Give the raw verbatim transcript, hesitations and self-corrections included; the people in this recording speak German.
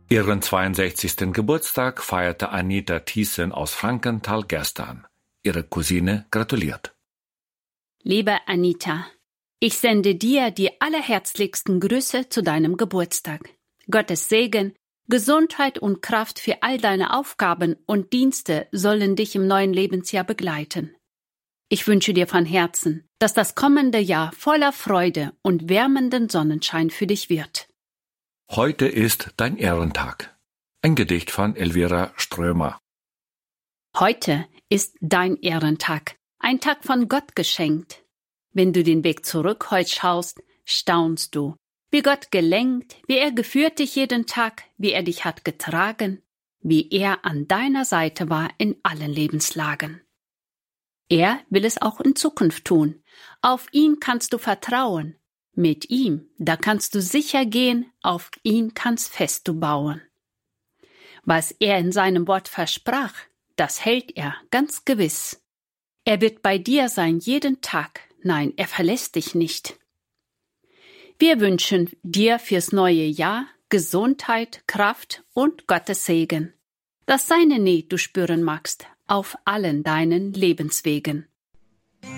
Ihren zweiundsechzigsten Geburtstag feierte Anita Thiessen aus Frankenthal gestern. Ihre Cousine gratuliert. Liebe Anita, ich sende dir die allerherzlichsten Grüße zu deinem Geburtstag. Gottes Segen, Gesundheit und Kraft für all deine Aufgaben und Dienste sollen dich im neuen Lebensjahr begleiten. Ich wünsche dir von Herzen, dass das kommende Jahr voller Freude und wärmenden Sonnenschein für dich wird. Heute ist dein Ehrentag. Ein Gedicht von Elvira Strömer. Heute ist dein Ehrentag, ein Tag von Gott geschenkt. Wenn du den Weg zurück heute schaust, staunst du, wie Gott gelenkt, wie er geführt dich jeden Tag, wie er dich hat getragen, wie er an deiner Seite war in allen Lebenslagen. Er will es auch in Zukunft tun. Auf ihn kannst du vertrauen. Mit ihm, da kannst du sicher gehen, auf ihn kannst fest du bauen. Was er in seinem Wort versprach, das hält er ganz gewiss. Er wird bei dir sein jeden Tag, nein, er verlässt dich nicht. Wir wünschen dir fürs neue Jahr Gesundheit, Kraft und Gottes Segen, dass seine Nähe du spüren magst auf allen deinen Lebenswegen.